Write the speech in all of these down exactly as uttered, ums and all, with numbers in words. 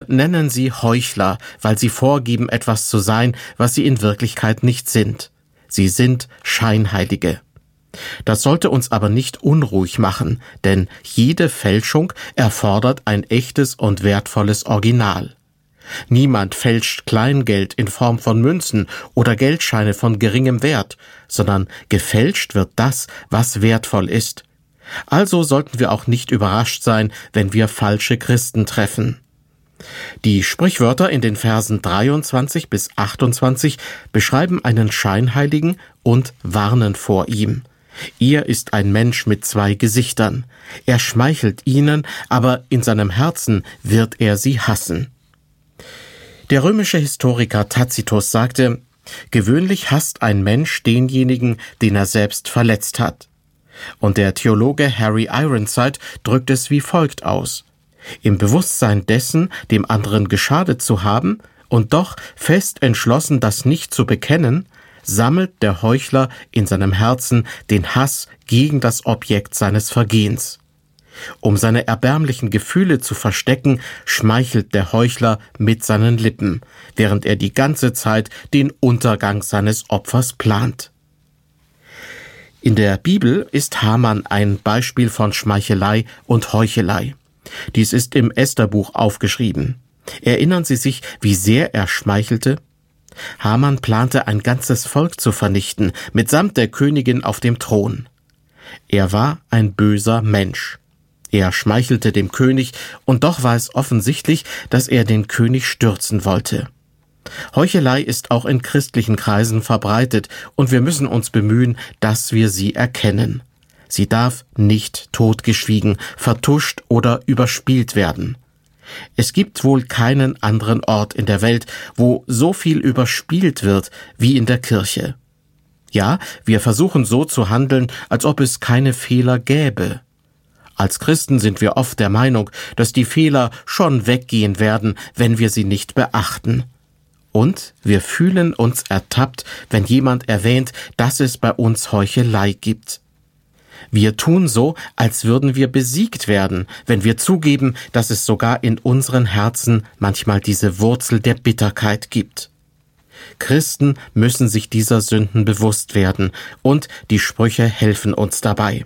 nennen sie Heuchler, weil sie vorgeben, etwas zu sein, was sie in Wirklichkeit nicht sind. Sie sind Scheinheilige. Das sollte uns aber nicht unruhig machen, denn jede Fälschung erfordert ein echtes und wertvolles Original. Niemand fälscht Kleingeld in Form von Münzen oder Geldscheine von geringem Wert, sondern gefälscht wird das, was wertvoll ist. Also sollten wir auch nicht überrascht sein, wenn wir falsche Christen treffen. Die Sprichwörter in den Versen dreiundzwanzig bis achtundzwanzig beschreiben einen Scheinheiligen und warnen vor ihm. Er ist ein Mensch mit zwei Gesichtern. Er schmeichelt ihnen, aber in seinem Herzen wird er sie hassen. Der römische Historiker Tacitus sagte, gewöhnlich hasst ein Mensch denjenigen, den er selbst verletzt hat. Und der Theologe Harry Ironside drückt es wie folgt aus: Im Bewusstsein dessen, dem anderen geschadet zu haben und doch fest entschlossen, das nicht zu bekennen, sammelt der Heuchler in seinem Herzen den Hass gegen das Objekt seines Vergehens. Um seine erbärmlichen Gefühle zu verstecken, schmeichelt der Heuchler mit seinen Lippen, während er die ganze Zeit den Untergang seines Opfers plant. In der Bibel ist Haman ein Beispiel von Schmeichelei und Heuchelei. Dies ist im Estherbuch aufgeschrieben. Erinnern Sie sich, wie sehr er schmeichelte? Haman plante, ein ganzes Volk zu vernichten, mitsamt der Königin auf dem Thron. Er war ein böser Mensch. Er schmeichelte dem König, und doch war es offensichtlich, dass er den König stürzen wollte. Heuchelei ist auch in christlichen Kreisen verbreitet, und wir müssen uns bemühen, dass wir sie erkennen. Sie darf nicht totgeschwiegen, vertuscht oder überspielt werden. Es gibt wohl keinen anderen Ort in der Welt, wo so viel überspielt wird wie in der Kirche. Ja, wir versuchen so zu handeln, als ob es keine Fehler gäbe. Als Christen sind wir oft der Meinung, dass die Fehler schon weggehen werden, wenn wir sie nicht beachten. Und wir fühlen uns ertappt, wenn jemand erwähnt, dass es bei uns Heuchelei gibt. Wir tun so, als würden wir besiegt werden, wenn wir zugeben, dass es sogar in unseren Herzen manchmal diese Wurzel der Bitterkeit gibt. Christen müssen sich dieser Sünden bewusst werden, und die Sprüche helfen uns dabei.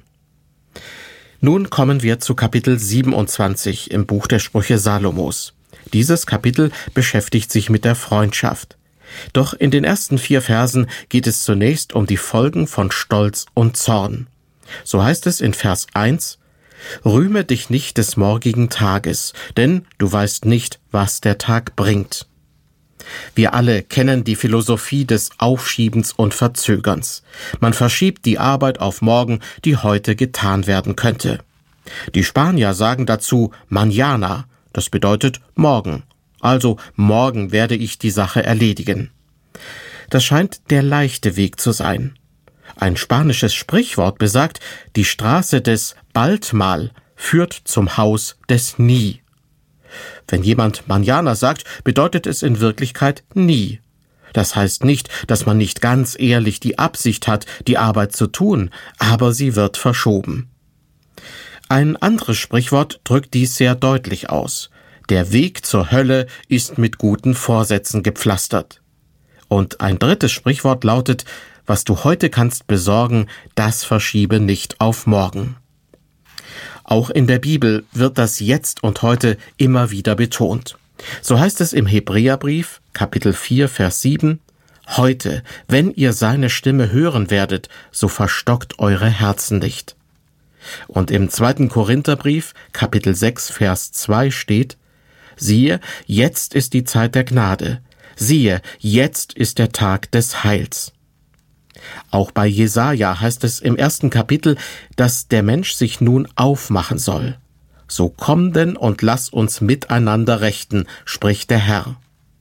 Nun kommen wir zu Kapitel siebenundzwanzig im Buch der Sprüche Salomos. Dieses Kapitel beschäftigt sich mit der Freundschaft. Doch in den ersten vier Versen geht es zunächst um die Folgen von Stolz und Zorn. So heißt es in Vers eins: Rühme dich nicht des morgigen Tages, denn du weißt nicht, was der Tag bringt. Wir alle kennen die Philosophie des Aufschiebens und Verzögerns. Man verschiebt die Arbeit auf morgen, die heute getan werden könnte. Die Spanier sagen dazu mañana, das bedeutet morgen. Also morgen werde ich die Sache erledigen. Das scheint der leichte Weg zu sein. Ein spanisches Sprichwort besagt, die Straße des bald mal führt zum Haus des nie. Wenn jemand mañana sagt, bedeutet es in Wirklichkeit nie. Das heißt nicht, dass man nicht ganz ehrlich die Absicht hat, die Arbeit zu tun, aber sie wird verschoben. Ein anderes Sprichwort drückt dies sehr deutlich aus. Der Weg zur Hölle ist mit guten Vorsätzen gepflastert. Und ein drittes Sprichwort lautet, was du heute kannst besorgen, das verschiebe nicht auf morgen. Auch in der Bibel wird das Jetzt und Heute immer wieder betont. So heißt es im Hebräerbrief, Kapitel vier, Vers sieben, Heute, wenn ihr seine Stimme hören werdet, so verstockt eure Herzen nicht. Und im zweiten Korintherbrief, Kapitel sechs, Vers zwei steht, siehe, jetzt ist die Zeit der Gnade, siehe, jetzt ist der Tag des Heils. Auch bei Jesaja heißt es im ersten Kapitel, dass der Mensch sich nun aufmachen soll. So komm denn und lass uns miteinander rechten, spricht der Herr.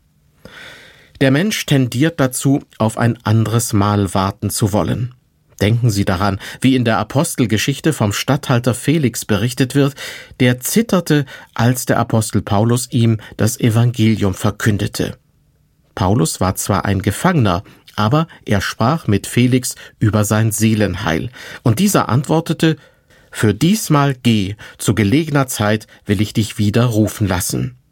Der Mensch tendiert dazu, auf ein anderes Mal warten zu wollen. Denken Sie daran, wie in der Apostelgeschichte vom Statthalter Felix berichtet wird, der zitterte, als der Apostel Paulus ihm das Evangelium verkündete. Paulus war zwar ein Gefangener, aber er sprach mit Felix über sein Seelenheil, und dieser antwortete, »Für diesmal geh, zu gelegener Zeit will ich dich wieder rufen lassen.«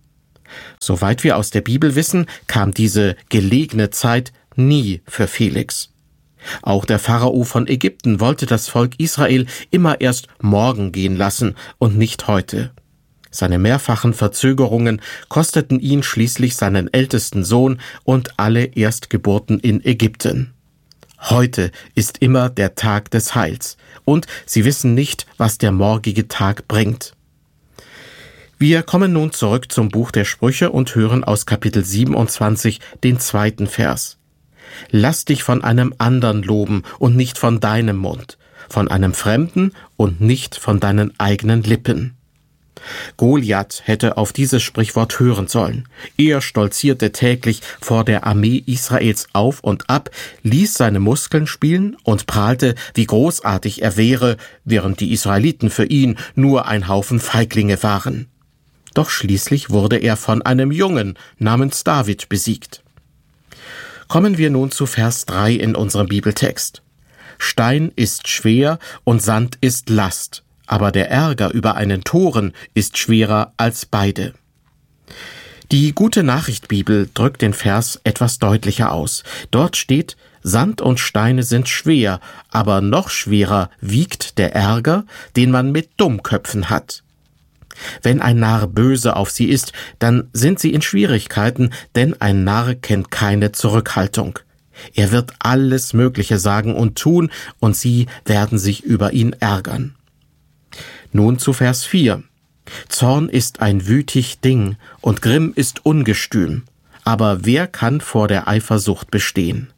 Soweit wir aus der Bibel wissen, kam diese gelegene Zeit nie für Felix. Auch der Pharao von Ägypten wollte das Volk Israel immer erst morgen gehen lassen und nicht heute. Seine mehrfachen Verzögerungen kosteten ihn schließlich seinen ältesten Sohn und alle Erstgeburten in Ägypten. Heute ist immer der Tag des Heils, und sie wissen nicht, was der morgige Tag bringt. Wir kommen nun zurück zum Buch der Sprüche und hören aus Kapitel siebenundzwanzig den zweiten Vers. Lass dich von einem andern loben und nicht von deinem Mund, von einem Fremden und nicht von deinen eigenen Lippen. Goliath hätte auf dieses Sprichwort hören sollen. Er stolzierte täglich vor der Armee Israels auf und ab, ließ seine Muskeln spielen und prahlte, wie großartig er wäre, während die Israeliten für ihn nur ein Haufen Feiglinge waren. Doch schließlich wurde er von einem Jungen namens David besiegt. Kommen wir nun zu Vers drei in unserem Bibeltext. Stein ist schwer und Sand ist Last, aber der Ärger über einen Toren ist schwerer als beide. Die Gute-Nachricht-Bibel drückt den Vers etwas deutlicher aus. Dort steht, Sand und Steine sind schwer, aber noch schwerer wiegt der Ärger, den man mit Dummköpfen hat. Wenn ein Narr böse auf sie ist, dann sind sie in Schwierigkeiten, denn ein Narr kennt keine Zurückhaltung. Er wird alles Mögliche sagen und tun, und sie werden sich über ihn ärgern. Nun zu Vers vier. Zorn ist ein wütig Ding und Grimm ist ungestüm, aber wer kann vor der Eifersucht bestehen?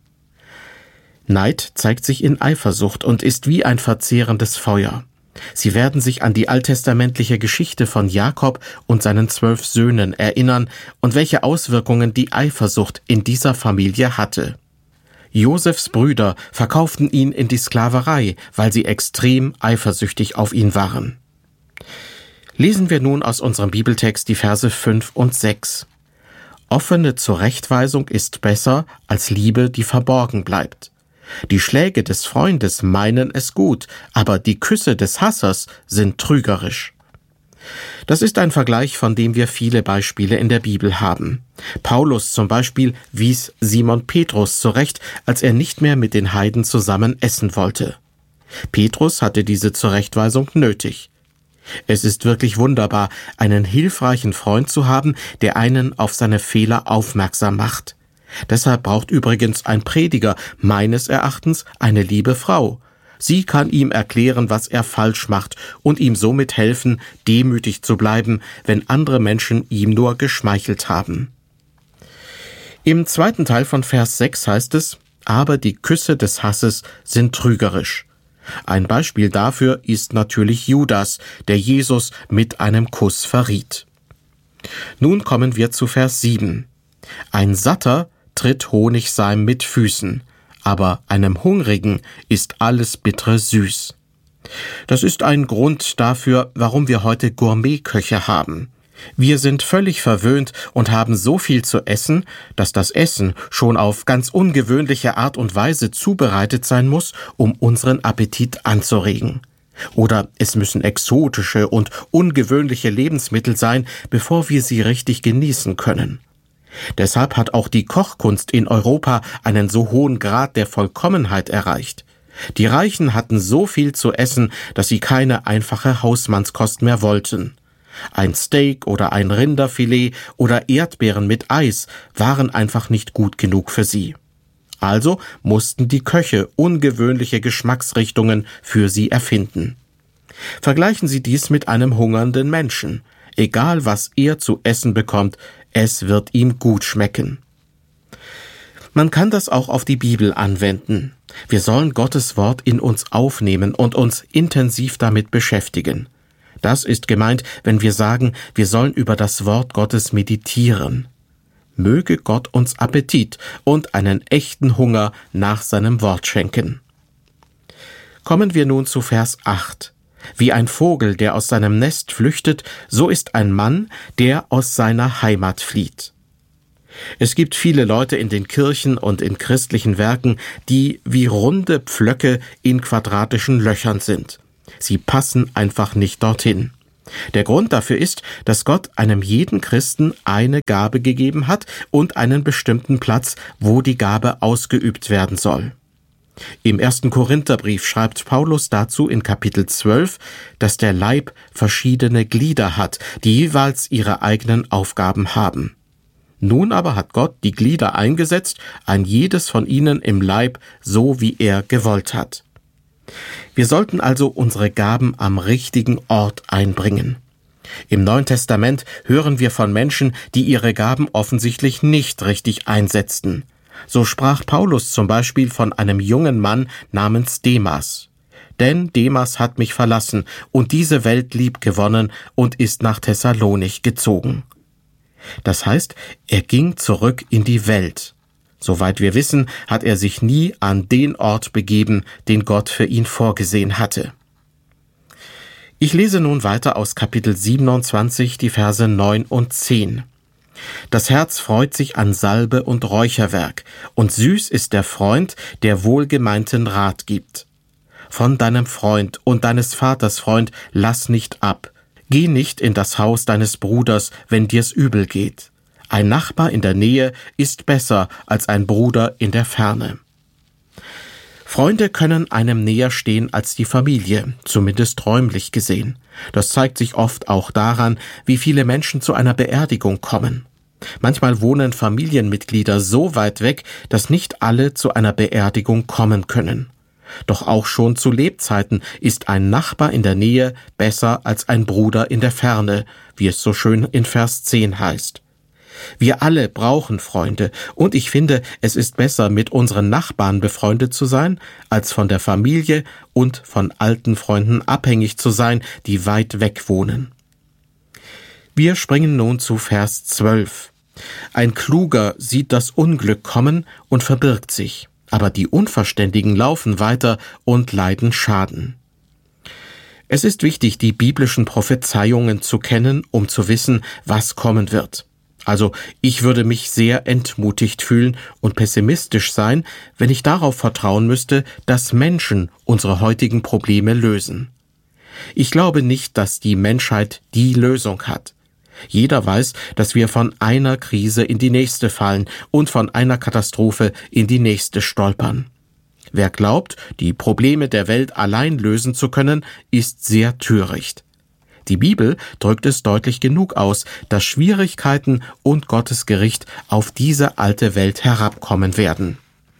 Neid zeigt sich in Eifersucht und ist wie ein verzehrendes Feuer. Sie werden sich an die alttestamentliche Geschichte von Jakob und seinen zwölf Söhnen erinnern und welche Auswirkungen die Eifersucht in dieser Familie hatte. Josefs Brüder verkauften ihn in die Sklaverei, weil sie extrem eifersüchtig auf ihn waren. Lesen wir nun aus unserem Bibeltext die Verse fünf und sechs. Offene Zurechtweisung ist besser als Liebe, die verborgen bleibt. Die Schläge des Freundes meinen es gut, aber die Küsse des Hassers sind trügerisch. Das ist ein Vergleich, von dem wir viele Beispiele in der Bibel haben. Paulus zum Beispiel wies Simon Petrus zurecht, als er nicht mehr mit den Heiden zusammen essen wollte. Petrus hatte diese Zurechtweisung nötig. Es ist wirklich wunderbar, einen hilfreichen Freund zu haben, der einen auf seine Fehler aufmerksam macht. Deshalb braucht übrigens ein Prediger meines Erachtens eine liebe Frau. Sie kann ihm erklären, was er falsch macht und ihm somit helfen, demütig zu bleiben, wenn andere Menschen ihm nur geschmeichelt haben. Im zweiten Teil von Vers sechs heißt es, aber die Küsse des Hasses sind trügerisch. Ein Beispiel dafür ist natürlich Judas, der Jesus mit einem Kuss verriet. Nun kommen wir zu Vers sieben. Ein Satter tritt Honigseim mit Füßen, aber einem Hungrigen ist alles Bittere süß. Das ist ein Grund dafür, warum wir heute Gourmetköche haben. Wir sind völlig verwöhnt und haben so viel zu essen, dass das Essen schon auf ganz ungewöhnliche Art und Weise zubereitet sein muss, um unseren Appetit anzuregen. Oder es müssen exotische und ungewöhnliche Lebensmittel sein, bevor wir sie richtig genießen können. Deshalb hat auch die Kochkunst in Europa einen so hohen Grad der Vollkommenheit erreicht. Die Reichen hatten so viel zu essen, dass sie keine einfache Hausmannskost mehr wollten. Ein Steak oder ein Rinderfilet oder Erdbeeren mit Eis waren einfach nicht gut genug für sie. Also mussten die Köche ungewöhnliche Geschmacksrichtungen für sie erfinden. Vergleichen Sie dies mit einem hungernden Menschen. Egal was er zu essen bekommt, es wird ihm gut schmecken. Man kann das auch auf die Bibel anwenden. Wir sollen Gottes Wort in uns aufnehmen und uns intensiv damit beschäftigen. Das ist gemeint, wenn wir sagen, wir sollen über das Wort Gottes meditieren. Möge Gott uns Appetit und einen echten Hunger nach seinem Wort schenken. Kommen wir nun zu Vers acht. Wie ein Vogel, der aus seinem Nest flüchtet, so ist ein Mann, der aus seiner Heimat flieht. Es gibt viele Leute in den Kirchen und in christlichen Werken, die wie runde Pflöcke in quadratischen Löchern sind. Sie passen einfach nicht dorthin. Der Grund dafür ist, dass Gott einem jeden Christen eine Gabe gegeben hat und einen bestimmten Platz, wo die Gabe ausgeübt werden soll. Im ersten Korintherbrief schreibt Paulus dazu in Kapitel zwölf, dass der Leib verschiedene Glieder hat, die jeweils ihre eigenen Aufgaben haben. Nun aber hat Gott die Glieder eingesetzt, ein jedes von ihnen im Leib, so wie er gewollt hat. Wir sollten also unsere Gaben am richtigen Ort einbringen. Im Neuen Testament hören wir von Menschen, die ihre Gaben offensichtlich nicht richtig einsetzten. So sprach Paulus zum Beispiel von einem jungen Mann namens Demas. Denn Demas hat mich verlassen und diese Welt liebgewonnen und ist nach Thessalonich gezogen. Das heißt, er ging zurück in die Welt. Soweit wir wissen, hat er sich nie an den Ort begeben, den Gott für ihn vorgesehen hatte. Ich lese nun weiter aus Kapitel siebenundzwanzig, die Verse neun und zehn. Das Herz freut sich an Salbe und Räucherwerk, und süß ist der Freund, der wohlgemeinten Rat gibt. Von deinem Freund und deines Vaters Freund lass nicht ab. Geh nicht in das Haus deines Bruders, wenn dir's übel geht. Ein Nachbar in der Nähe ist besser als ein Bruder in der Ferne. Freunde können einem näher stehen als die Familie, zumindest räumlich gesehen. Das zeigt sich oft auch daran, wie viele Menschen zu einer Beerdigung kommen. Manchmal wohnen Familienmitglieder so weit weg, dass nicht alle zu einer Beerdigung kommen können. Doch auch schon zu Lebzeiten ist ein Nachbar in der Nähe besser als ein Bruder in der Ferne, wie es so schön in Vers zehn heißt. Wir alle brauchen Freunde, und ich finde, es ist besser, mit unseren Nachbarn befreundet zu sein, als von der Familie und von alten Freunden abhängig zu sein, die weit weg wohnen. Wir springen nun zu Vers zwölf. Ein Kluger sieht das Unglück kommen und verbirgt sich, aber die Unverständigen laufen weiter und leiden Schaden. Es ist wichtig, die biblischen Prophezeiungen zu kennen, um zu wissen, was kommen wird. Also ich würde mich sehr entmutigt fühlen und pessimistisch sein, wenn ich darauf vertrauen müsste, dass Menschen unsere heutigen Probleme lösen. Ich glaube nicht, dass die Menschheit die Lösung hat. Jeder weiß, dass wir von einer Krise in die nächste fallen und von einer Katastrophe in die nächste stolpern. Wer glaubt, die Probleme der Welt allein lösen zu können, ist sehr töricht. Die Bibel drückt es deutlich genug aus, dass Schwierigkeiten und Gottes Gericht auf diese alte Welt herabkommen werden.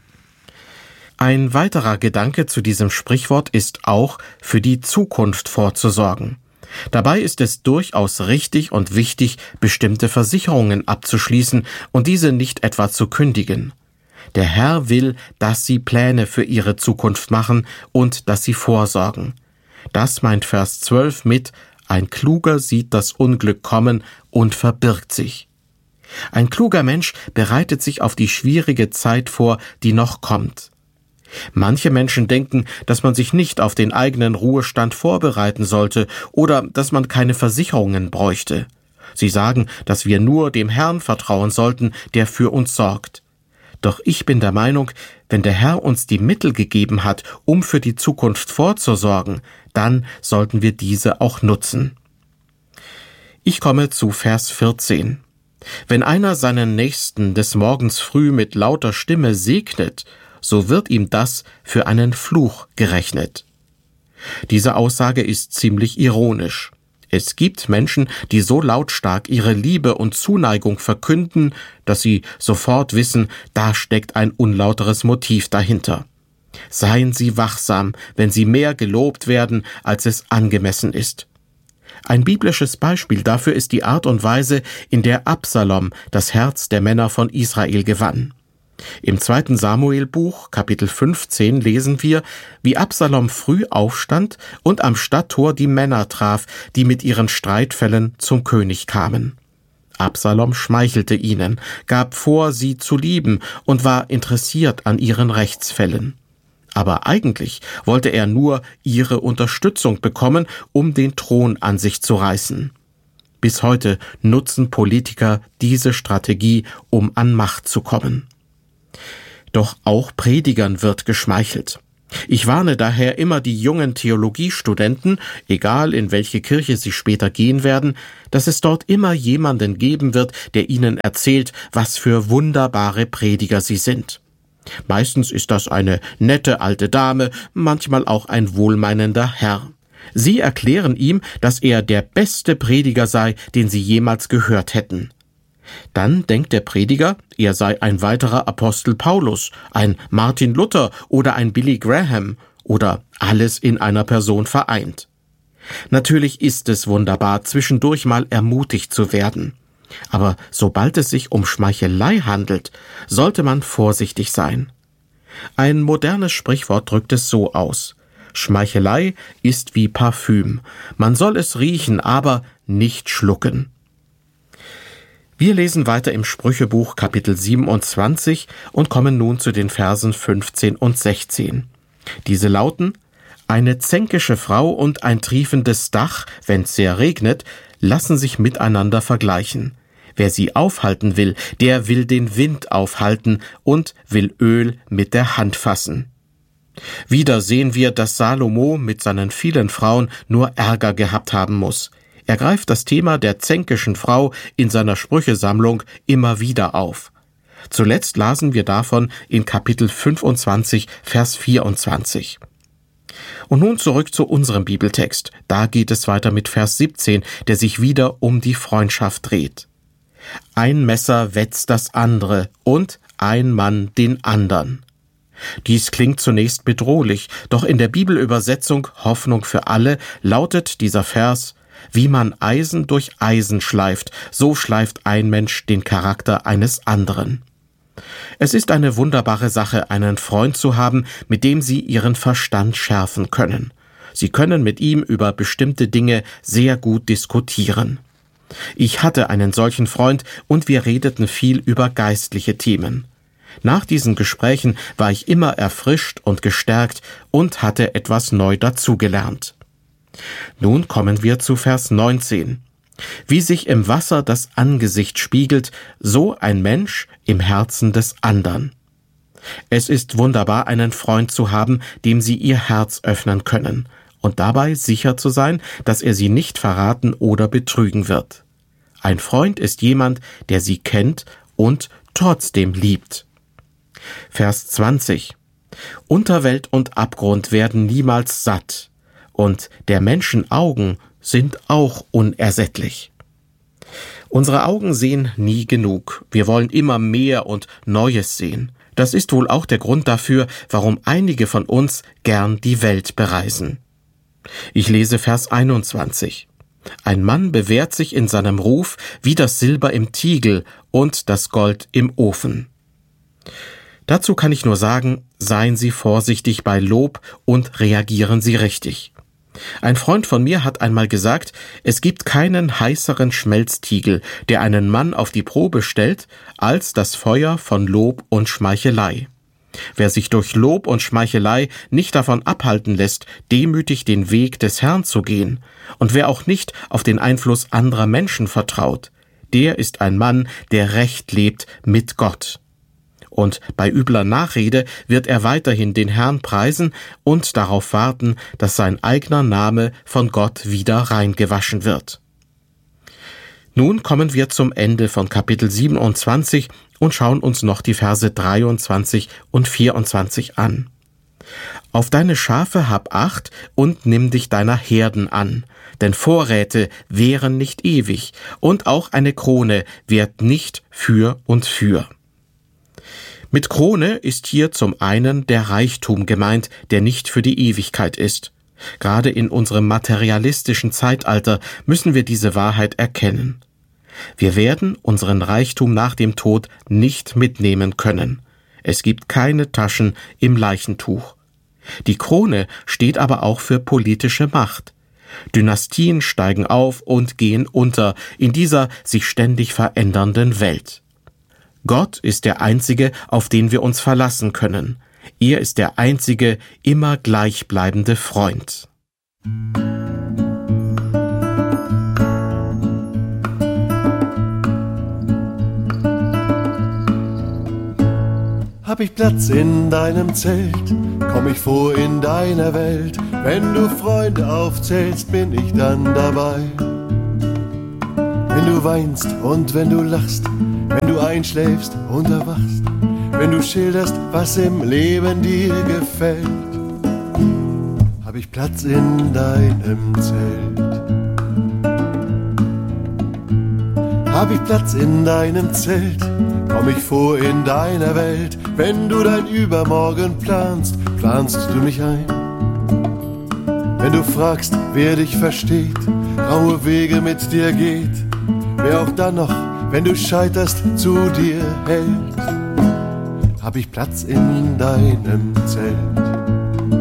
Ein weiterer Gedanke zu diesem Sprichwort ist auch, für die Zukunft vorzusorgen. Dabei ist es durchaus richtig und wichtig, bestimmte Versicherungen abzuschließen und diese nicht etwa zu kündigen. Der Herr will, dass sie Pläne für ihre Zukunft machen und dass sie vorsorgen. Das meint Vers zwölf mit: Ein Kluger sieht das Unglück kommen und verbirgt sich. Ein kluger Mensch bereitet sich auf die schwierige Zeit vor, die noch kommt. Manche Menschen denken, dass man sich nicht auf den eigenen Ruhestand vorbereiten sollte oder dass man keine Versicherungen bräuchte. Sie sagen, dass wir nur dem Herrn vertrauen sollten, der für uns sorgt. Doch ich bin der Meinung, wenn der Herr uns die Mittel gegeben hat, um für die Zukunft vorzusorgen, dann sollten wir diese auch nutzen. Ich komme zu Vers vierzehn. Wenn einer seinen Nächsten des Morgens früh mit lauter Stimme segnet, so wird ihm das für einen Fluch gerechnet. Diese Aussage ist ziemlich ironisch. Es gibt Menschen, die so lautstark ihre Liebe und Zuneigung verkünden, dass sie sofort wissen, da steckt ein unlauteres Motiv dahinter. Seien Sie wachsam, wenn Sie mehr gelobt werden, als es angemessen ist. Ein biblisches Beispiel dafür ist die Art und Weise, in der Absalom das Herz der Männer von Israel gewann. Im zweiten Samuelbuch, Kapitel fünfzehn, lesen wir, wie Absalom früh aufstand und am Stadttor die Männer traf, die mit ihren Streitfällen zum König kamen. Absalom schmeichelte ihnen, gab vor, sie zu lieben und war interessiert an ihren Rechtsfällen. Aber eigentlich wollte er nur ihre Unterstützung bekommen, um den Thron an sich zu reißen. Bis heute nutzen Politiker diese Strategie, um an Macht zu kommen. Doch auch Predigern wird geschmeichelt. Ich warne daher immer die jungen Theologiestudenten, egal in welche Kirche sie später gehen werden, dass es dort immer jemanden geben wird, der ihnen erzählt, was für wunderbare Prediger sie sind. Meistens ist das eine nette alte Dame, manchmal auch ein wohlmeinender Herr. Sie erklären ihm, dass er der beste Prediger sei, den sie jemals gehört hätten. Dann denkt der Prediger, er sei ein weiterer Apostel Paulus, ein Martin Luther oder ein Billy Graham oder alles in einer Person vereint. Natürlich ist es wunderbar, zwischendurch mal ermutigt zu werden. Aber sobald es sich um Schmeichelei handelt, sollte man vorsichtig sein. Ein modernes Sprichwort drückt es so aus: Schmeichelei ist wie Parfüm. Man soll es riechen, aber nicht schlucken. Wir lesen weiter im Sprüchebuch Kapitel siebenundzwanzig und kommen nun zu den Versen fünfzehn und sechzehn. Diese lauten: Eine zänkische Frau und ein triefendes Dach, wenn's sehr regnet, lassen sich miteinander vergleichen. Wer sie aufhalten will, der will den Wind aufhalten und will Öl mit der Hand fassen. Wieder sehen wir, dass Salomo mit seinen vielen Frauen nur Ärger gehabt haben muss. Er greift das Thema der zänkischen Frau in seiner Sprüchesammlung immer wieder auf. Zuletzt lasen wir davon in Kapitel fünfundzwanzig, Vers vierundzwanzig. Und nun zurück zu unserem Bibeltext. Da geht es weiter mit Vers siebzehn, der sich wieder um die Freundschaft dreht. Ein Messer wetzt das andere und ein Mann den andern. Dies klingt zunächst bedrohlich, doch in der Bibelübersetzung Hoffnung für alle lautet dieser Vers: Wie man Eisen durch Eisen schleift, so schleift ein Mensch den Charakter eines anderen. Es ist eine wunderbare Sache, einen Freund zu haben, mit dem Sie Ihren Verstand schärfen können. Sie können mit ihm über bestimmte Dinge sehr gut diskutieren. Ich hatte einen solchen Freund und wir redeten viel über geistliche Themen. Nach diesen Gesprächen war ich immer erfrischt und gestärkt und hatte etwas neu dazugelernt. Nun kommen wir zu Vers neunzehn. Wie sich im Wasser das Angesicht spiegelt, so ein Mensch im Herzen des andern. Es ist wunderbar, einen Freund zu haben, dem Sie Ihr Herz öffnen können und dabei sicher zu sein, dass er Sie nicht verraten oder betrügen wird. Ein Freund ist jemand, der Sie kennt und trotzdem liebt. Vers zwanzig. Unterwelt und Abgrund werden niemals satt, und der Menschen Augen sind auch unersättlich. Unsere Augen sehen nie genug. Wir wollen immer mehr und Neues sehen. Das ist wohl auch der Grund dafür, warum einige von uns gern die Welt bereisen. Ich lese Vers einundzwanzig. Ein Mann bewährt sich in seinem Ruf wie das Silber im Tiegel und das Gold im Ofen. Dazu kann ich nur sagen, seien Sie vorsichtig bei Lob und reagieren Sie richtig. Ein Freund von mir hat einmal gesagt, es gibt keinen heißeren Schmelztiegel, der einen Mann auf die Probe stellt, als das Feuer von Lob und Schmeichelei. Wer sich durch Lob und Schmeichelei nicht davon abhalten lässt, demütig den Weg des Herrn zu gehen, und wer auch nicht auf den Einfluss anderer Menschen vertraut, der ist ein Mann, der recht lebt mit Gott. Und bei übler Nachrede wird er weiterhin den Herrn preisen und darauf warten, dass sein eigener Name von Gott wieder reingewaschen wird. Nun kommen wir zum Ende von Kapitel siebenundzwanzig und schauen uns noch die Verse dreiundzwanzig und vierundzwanzig an. Auf deine Schafe hab Acht und nimm dich deiner Herden an, denn Vorräte währen nicht ewig und auch eine Krone währt nicht für und für. Mit Krone ist hier zum einen der Reichtum gemeint, der nicht für die Ewigkeit ist. Gerade in unserem materialistischen Zeitalter müssen wir diese Wahrheit erkennen. Wir werden unseren Reichtum nach dem Tod nicht mitnehmen können. Es gibt keine Taschen im Leichentuch. Die Krone steht aber auch für politische Macht. Dynastien steigen auf und gehen unter in dieser sich ständig verändernden Welt. Gott ist der Einzige, auf den wir uns verlassen können. Er ist der einzige, immer gleichbleibende Freund. Hab ich Platz in deinem Zelt, komm ich vor in deiner Welt. Wenn du Freunde aufzählst, bin ich dann dabei. Wenn du weinst und wenn du lachst, wenn du einschläfst und erwachst, wenn du schilderst, was im Leben dir gefällt, hab ich Platz in deinem Zelt. Hab ich Platz in deinem Zelt, komm ich vor in deiner Welt. Wenn du dein Übermorgen planst, planst du mich ein. Wenn du fragst, wer dich versteht, raue Wege mit dir geht, wer auch dann noch, wenn du scheiterst, zu dir hält, hab ich Platz in deinem Zelt.